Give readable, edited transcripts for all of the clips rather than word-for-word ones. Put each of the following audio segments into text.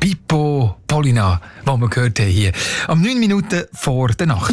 Pippo Polina, die wir gehört haben hier. Am 9 Minuten vor der Nacht.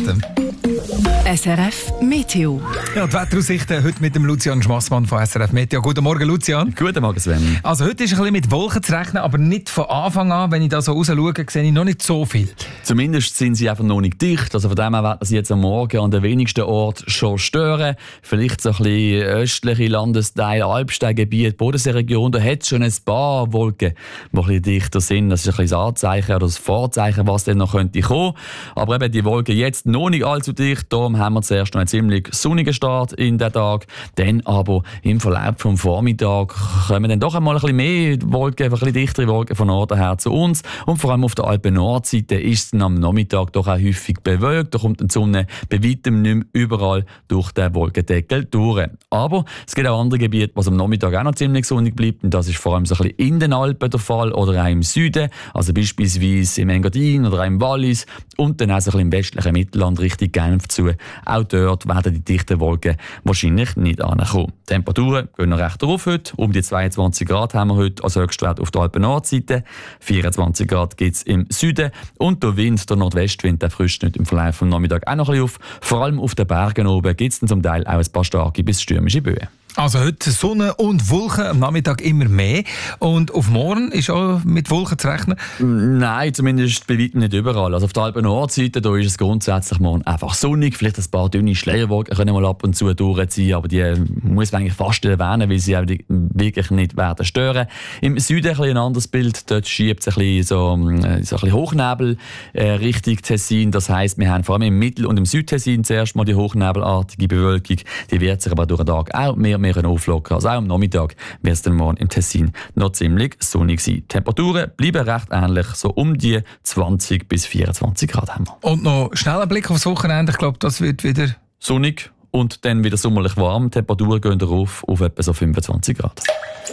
SRF Meteo. Ja, die Wetteraussichten heute mit dem Lucian Schmassmann von SRF Meteo. Guten Morgen, Lucian. Guten Morgen, Sven. Also heute ist ein bisschen mit Wolken zu rechnen, aber nicht von Anfang an. Wenn ich da so raus schaue, sehe ich noch nicht so viel. Zumindest sind sie einfach noch nicht dicht. Also von dem her werden sie jetzt am Morgen an den wenigsten Orten schon stören. Vielleicht so ein bisschen östliche Landesteile, Alpsteingebiet, Bodenseeregion. Da hat es schon ein paar Wolken, die ein bisschen dichter sind. Das ist ein bisschen das Anzeichen oder das Vorzeichen, was dann noch könnte kommen. Aber eben die Wolken jetzt noch nicht allzu dicht. Darum haben wir zuerst noch einen ziemlich sonnigen Start in den Tag. Dann aber im Verlauf vom Vormittag kommen dann doch einmal ein bisschen mehr Wolken, ein bisschen dichtere Wolken von Norden her zu uns. Und vor allem auf der Alpen-Nordseite ist es dann am Nachmittag doch auch häufig bewölkt. Da kommt die Sonne bei weitem nicht mehr überall durch den Wolkendeckel durch. Aber es gibt auch andere Gebiete, wo es am Nachmittag auch noch ziemlich sonnig bleibt. Und das ist vor allem so ein bisschen in den Alpen der Fall oder auch im Süden. Also beispielsweise im Engadin oder auch im Wallis. Und dann auch so ein bisschen im westlichen Mittelland Richtung Genf zu. Auch dort werden die dichten Wolken wahrscheinlich nicht ankommen. Die Temperaturen gehen noch recht rauf heute. Um die 22 Grad haben wir heute als Höchstwert auf der Alpen-Nordseite. 24 Grad gibt es im Süden. Und der Wind, der Nordwestwind, der frischt nicht im Verlauf des Nachmittags auch noch ein bisschen auf. Vor allem auf den Bergen oben gibt es zum Teil auch ein paar starke bis stürmische Böen. Also heute Sonne und Wolken, am Nachmittag immer mehr. Und auf morgen ist auch mit Wolken zu rechnen? Nein, zumindest bei weitem nicht überall. Also auf der Alpen-Nordseite da ist es grundsätzlich morgen einfach sonnig. Vielleicht ein paar dünne Schleierwolken können mal ab und zu durchziehen, aber die muss man eigentlich fast erwähnen, weil sie auch wirklich nicht werden stören. Im Süden ein bisschen ein anderes Bild. Dort schiebt es ein bisschen Hochnebel Richtung Tessin. Das heisst, wir haben vor allem im Mittel- und im Südtessin zuerst mal die hochnebelartige Bewölkung. Die wird sich aber durch den Tag auch mehr auflockern. Also auch am Nachmittag wird es dann morgen im Tessin noch ziemlich sonnig sein. Die Temperaturen bleiben recht ähnlich, so um die 20 bis 24 Grad haben wir. Und noch schnell ein Blick aufs Wochenende. Ich glaube, das wird wieder sonnig und dann wieder sommerlich warm. Die Temperaturen gehen darauf auf etwa so 25 Grad.